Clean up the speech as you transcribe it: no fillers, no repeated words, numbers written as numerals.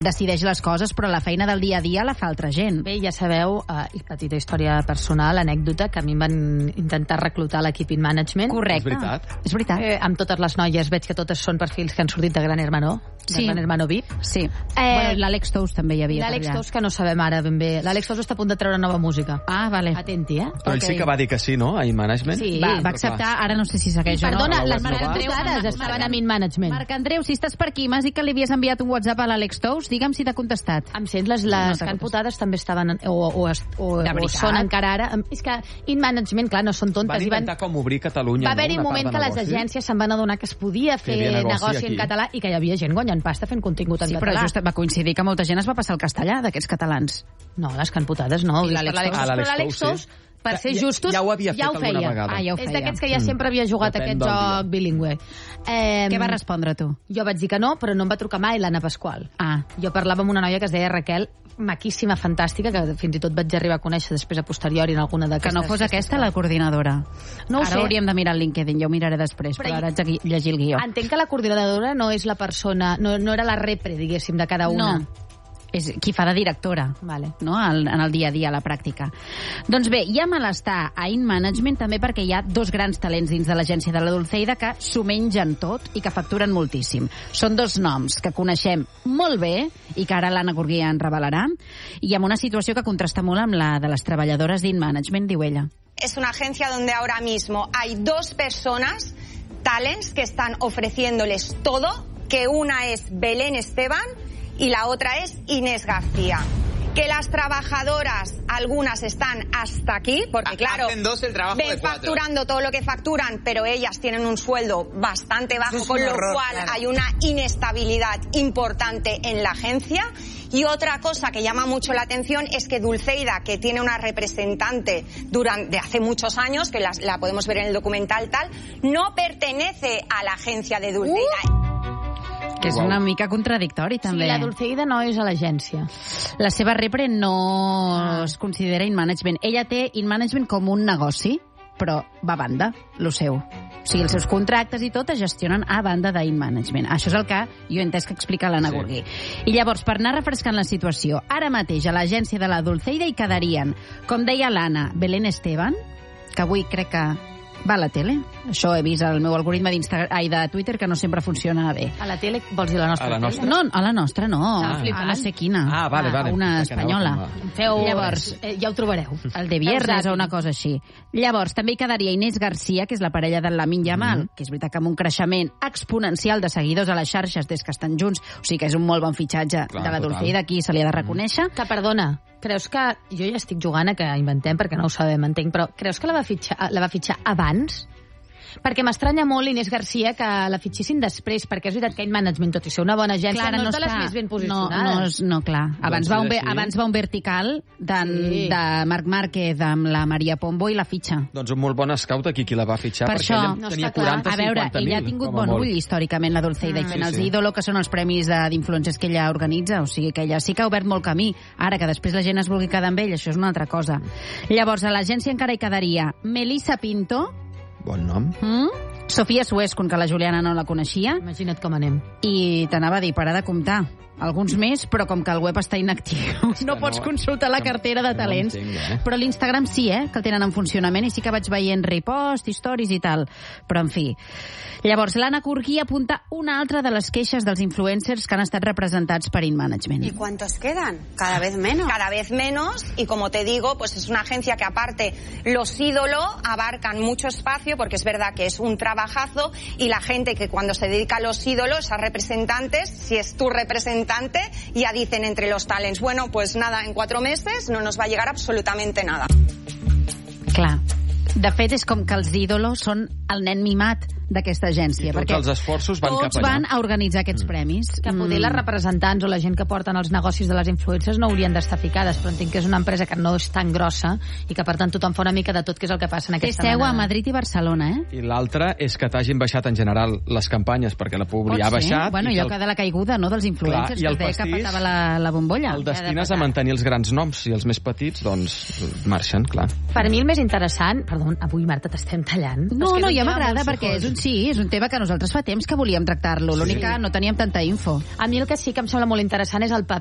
decideix les coses, però la feina del dia a dia la fa altra gent. Bé, ja sabeu, i petita història personal, anècdota, que a mi em van intentar reclutar a l'equip in management. Correcte. És veritat. Amb totes les noies veig que totes són perfils que han sortit de Gran Hermano, de Gran Hermano VIP. Sí. Bueno, l'Àlex Tous també hi havia. L'Àlex Tous, que no sabem ara ben bé. L'Àlex Tous està a punt de treure nova música. Ah, vale. Atenti, Però ell sí que va dir que sí, no? A in management. Sí, va acceptar, ara no sé si segueix o no. Perdona, les Marc estaven a in management. Marc Andreu, si estàs per aquí, m'has dit que li havies enviat un WhatsApp a l'Àlex Tous, digue'm si t'ha contestat. Em sents, les canputades també estaven o són encara ara. És que in management, clar, no són tontes. Van intentar com obrir Catalunya. Va haver-hi un moment que les agències se'n van adonar que es podia fer negoci en català i que hi havia gent guanyant pasta fent contingut en català. Sí, però just va coincidir que molta gent es va passar al castellà, d'aquests catalans. No, les canputades no. L'Àlex Tous, per ser justos, ja ho havia fet alguna vegada. Ja ho feia. És d'aquests que ja sempre havia jugat aquest joc bilingüe. Què vas respondre tu? Jo vaig dir que no, però no em va trucar mai l'Anna Pasqual. Jo parlava amb una noia que es deia Raquel, maquíssima, fantàstica, que fins i tot vaig arribar a conèixer després a posteriori en alguna d'aquestes. Que no fos aquesta la coordinadora. No ho sé. Ara hauríem de mirar el LinkedIn, ja ho miraré després, però ara haig de llegir el guió. Entenc que la coordinadora no és la persona, no era la repre, diguéssim, de cada una. No. És qui fa de directora, no? En el dia a dia, a la pràctica. Doncs bé, hi ha malestar a in management també perquè hi ha dos grans talents dins de l'agència de la Dulceida que s'ho mengen tot i que facturen moltíssim. Són dos noms que coneixem molt bé i que ara l'Anna Gurguia en revelarà, i amb una situació que contrasta molt amb la de les treballadores d'in management, diu ella. Es una agencia donde ahora mismo hay dos personas, talents, que están ofreciéndoles todo, que una es Belén Esteban y la otra es Inés García. Que las trabajadoras, algunas están hasta aquí, porque claro, ven facturando todo lo que facturan, pero ellas tienen un sueldo bastante bajo, con lo cual hay una inestabilidad importante en la agencia. Y otra cosa que llama mucho la atención es que Dulceida, que tiene una representante de hace muchos años, que la podemos ver en el documental tal, no pertenece a la agencia de Dulceida. Que és una mica contradictori, també. Sí, la Dulceida no és a l'agència. La seva repre no es considera in management. Ella té in management com un negoci, però va a banda, lo seu. O sigui, els seus contractes i tot es gestionen a banda d'in management. Això és el que jo he entès que explica l'Anna Gurguí. I llavors, per anar refrescant la situació, ara mateix a l'agència de la Dulceida hi quedarien, com deia l'Anna, Belén Esteban, que avui crec que va a la tele. Això he vist al meu algoritme de Twitter, que no sempre funciona bé. A la tele, vols dir la nostra? No, a la nostra no. A no sé quina. Vale. Una espanyola. Llavors, ja ho trobareu. El de Viernes o una cosa així. Llavors, també hi quedaria Inés Garcia, que és la parella de Lamine Yamal, que és veritat que amb un creixement exponencial de seguidors a les xarxes des que estan junts, o sigui que és un molt bon fitxatge de la Dulceida, aquí se li ha de reconèixer. Que, perdona, creus que... Jo ja estic jugant a que inventem, perquè no ho sabem, entenc, però creus que la va fitxar abans? Perquè m'estranya molt Inés Garcia que la fitxessin després, perquè és veritat que in management, tot i ser una bona agència, no és de les més ben posicionades. No, clar. Abans va un vertical de Marc Márquez amb la Maria Pombo i la fitxa. Doncs un molt bon scout aquí qui la va fitxar, per perquè això, ella tenia 40-50.000. A veure, ella ha tingut bon ull històricament, la Dulceida, i fent els Ídolo, que són els premis d'influencers que ella organitza, o sigui que ella sí que ha obert molt camí. Ara, que després la gent es vulgui quedar amb ell, això és una altra cosa. Llavors, a l'agència encara hi quedaria Melissa Pinto, bon nom. Sofia Suescun, que la Juliana no la coneixia. Imagina't com anem. I t'anava a dir, parar de comptar. Alguns més, però com que el web està inactiu, no pots consultar la cartera de talents. Però l'Instagram sí, que el tenen en funcionament, i sí que vaig veient repost, stories i tal. Però, en fi. Llavors, l'Anna Gurguí apunta una altra de les queixes dels influencers que han estat representats per in management. ¿Y cuántos quedan? Cada vez menos. Cada vez menos, y como te digo, pues es una agencia que aparte los ídolos abarcan mucho espacio, porque es verdad que es un trabajazo, y la gente que cuando se dedica a los ídolos, a representantes, si es tu representante, ya dicen entre los talents, bueno, pues nada, en 4 meses no nos va a llegar absolutamente nada. Clar. De fet, és com que els ídolos són el nen mimat d'aquesta agència. I tots els esforços van cap allà. Tots van a organitzar aquests premis. Que poder les representants o la gent que porten els negocis de les influencers no haurien d'estar ficades, però entenc que és una empresa que no és tan grossa i que, per tant, tothom fa una mica de tot, que és el que passa en aquesta manada. Té seu a Madrid i Barcelona, I l'altra és que t'hagin baixat en general les campanyes, perquè la Publi ha baixat. Bueno, allò que de la caiguda, no?, dels influencers, que es deia que petava la bombolla. El destines a mantenir els grans noms, i els més petits, doncs, marxen, clar. Per mi el més interessant... Perdó, avui, Marta, t'estem tallant. No, ja m'agrada, perquè és un Sí, és un tema que nosaltres fa temps que volíem tractar-lo. L'únic que no teníem tanta info. A mi el que sí que em sembla molt interessant és el paper